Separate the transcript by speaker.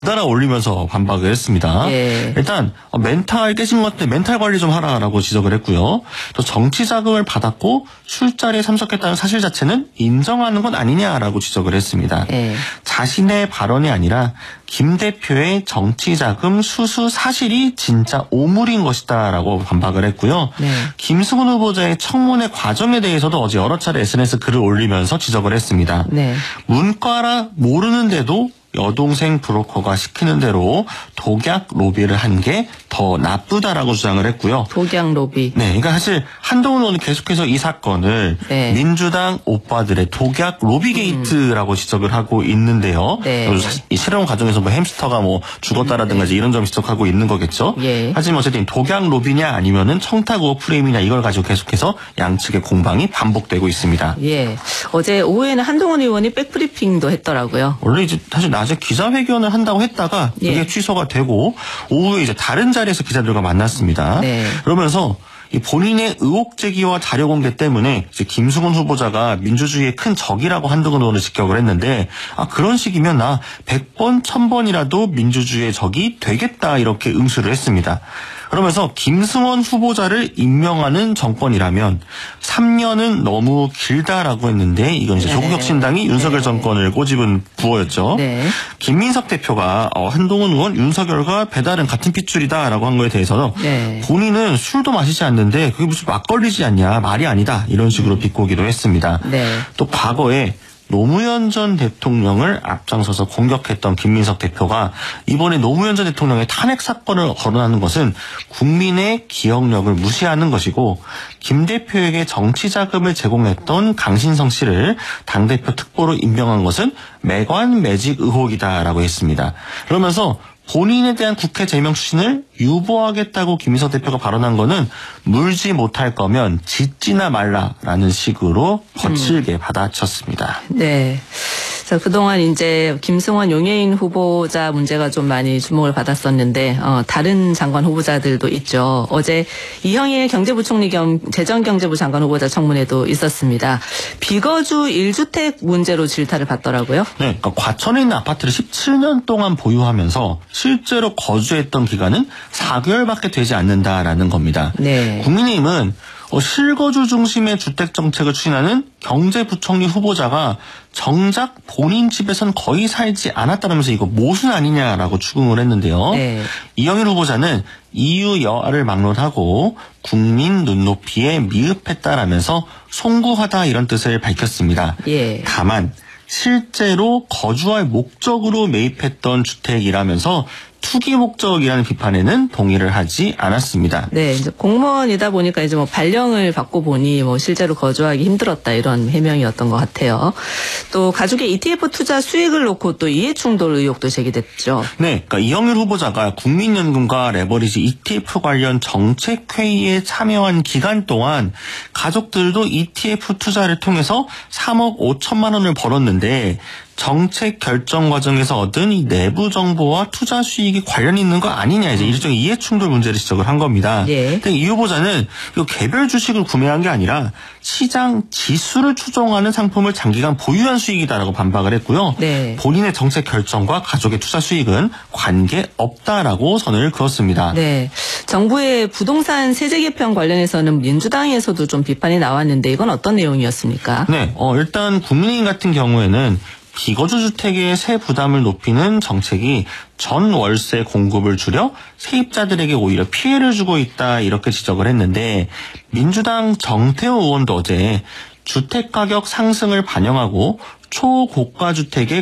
Speaker 1: 따라 올리면서 반박을 했습니다.
Speaker 2: 예.
Speaker 1: 일단 멘탈 깨진 것 같은데 멘탈 관리 좀 하라라고 지적을 했고요. 또 정치 자금을 받았고 술자리에 참석했다는 사실 자체는 인정하는 건 아니냐라고 지적을 했습니다.
Speaker 2: 예.
Speaker 1: 자신의 발언이 아니라 김 대표의 정치 자금 수수 사실이 진짜 오물인 것이다라고 반박을 했고요.
Speaker 2: 네.
Speaker 1: 김승훈 후보자의 청문회 과정에 대해서도 어제 여러 차례 SNS 글을 올리면서 지적을 했습니다.
Speaker 2: 네.
Speaker 1: 문과라 모르는데도 여동생 브로커가 시키는 대로 독약 로비를 한 게 더 나쁘다라고 주장을 했고요.
Speaker 2: 독약 로비.
Speaker 1: 네, 그러니까 사실 한동훈 의원은 계속해서 이 사건을
Speaker 2: 네.
Speaker 1: 민주당 오빠들의 독약 로비 게이트라고 지적을 하고 있는데요.
Speaker 2: 네.
Speaker 1: 이 실험 과정에서 뭐 햄스터가 뭐 죽었다라든가 이제 이런 점 지적하고 있는 거겠죠.
Speaker 2: 예.
Speaker 1: 하지만 어쨌든 독약 로비냐 아니면은 청탁 의혹 프레임이냐 이걸 가지고 계속해서 양측의 공방이 반복되고 있습니다.
Speaker 2: 예. 어제 오후에는 한동훈 의원이 백브리핑도 했더라고요.
Speaker 1: 원래 이제 사실 낮에 기자회견을 한다고 했다가 그게
Speaker 2: 예.
Speaker 1: 취소가 되고 오후에 이제 다른 자리에서 기자들과 만났습니다.
Speaker 2: 네.
Speaker 1: 그러면서 이 본인의 의혹 제기와 자료 공개 때문에 이제 김승훈 후보자가 민주주의의 큰 적이라고 한동훈 의원을 직격을 했는데 그런 식이면 나 100번 1000번이라도 민주주의의 적이 되겠다 이렇게 응수를 했습니다. 그러면서 김승원 후보자를 임명하는 정권이라면 3년은 너무 길다라고 했는데 이건 이제
Speaker 2: 네.
Speaker 1: 조국혁신당이 윤석열 정권을 꼬집은 부호였죠.
Speaker 2: 네.
Speaker 1: 김민석 대표가 한동훈 의원, 윤석열과 배달은 같은 핏줄이다라고 한 거에 대해서는
Speaker 2: 네.
Speaker 1: 본인은 술도 마시지 않는데 그게 무슨 막걸리지 않냐 말이 아니다 이런 식으로 비꼬기도 했습니다.
Speaker 2: 네.
Speaker 1: 또 과거에 노무현 전 대통령을 앞장서서 공격했던 김민석 대표가 이번에 노무현 전 대통령의 탄핵 사건을 거론하는 것은 국민의 기억력을 무시하는 것이고 김 대표에게 정치 자금을 제공했던 강신성 씨를 당대표 특보로 임명한 것은 매관 매직 의혹이다라고 했습니다. 그러면서 본인에 대한 국회 제명 추진을 유보하겠다고 김민석 대표가 발언한 거는 물지 못할 거면 짓지나 말라라는 식으로 거칠게 받아쳤습니다.
Speaker 2: 네. 자, 그동안 이제 김승원 용해인 후보자 문제가 좀 많이 주목을 받았었는데, 다른 장관 후보자들도 있죠. 어제 이형일 경제부총리 겸 재정경제부 장관 후보자 청문회도 있었습니다. 비거주 1주택 문제로 질타를 받더라고요.
Speaker 1: 네, 그러니까 과천에 있는 아파트를 17년 동안 보유하면서 실제로 거주했던 기간은 4개월밖에 되지 않는다라는 겁니다.
Speaker 2: 네.
Speaker 1: 국민의힘은 실거주 중심의 주택 정책을 추진하는 경제부총리 후보자가 정작 본인 집에선 거의 살지 않았다면서 이거 모순 아니냐라고 추궁을 했는데요.
Speaker 2: 네.
Speaker 1: 이영일 후보자는 이유 여하를 막론하고 국민 눈높이에 미흡했다라면서 송구하다 이런 뜻을 밝혔습니다.
Speaker 2: 예.
Speaker 1: 다만 실제로 거주할 목적으로 매입했던 주택이라면서 투기 목적이라는 비판에는 동의를 하지 않았습니다.
Speaker 2: 네, 이제 공무원이다 보니까 이제 뭐 발령을 받고 보니 뭐 실제로 거주하기 힘들었다 이런 해명이었던 것 같아요. 또 가족의 ETF 투자 수익을 놓고 또 이해충돌 의혹도 제기됐죠.
Speaker 1: 네, 그러니까 이영일 후보자가 국민연금과 레버리지 ETF 관련 정책회의에 참여한 기간 동안 가족들도 ETF 투자를 통해서 3억 5천만 원을 벌었는데 정책 결정 과정에서 얻은 이 내부 정보와 투자 수익이 관련 있는 거 아니냐 이제 일종의 이해충돌 문제를 지적을 한 겁니다.
Speaker 2: 예.
Speaker 1: 근데 이 후보자는 이 개별 주식을 구매한 게 아니라 시장 지수를 추종하는 상품을 장기간 보유한 수익이다라고 반박을 했고요.
Speaker 2: 네.
Speaker 1: 본인의 정책 결정과 가족의 투자 수익은 관계 없다라고 선을 그었습니다.
Speaker 2: 네, 정부의 부동산 세제 개편 관련해서는 민주당에서도 좀 비판이 나왔는데 이건 어떤 내용이었습니까?
Speaker 1: 네, 일단 국민의힘 같은 경우에는 비거주 주택의 세 부담을 높이는 정책이 전 월세 공급을 줄여 세입자들에게 오히려 피해를 주고 있다 이렇게 지적을 했는데 민주당 정태호 의원도 어제 주택가격 상승을 반영하고 초고가 주택의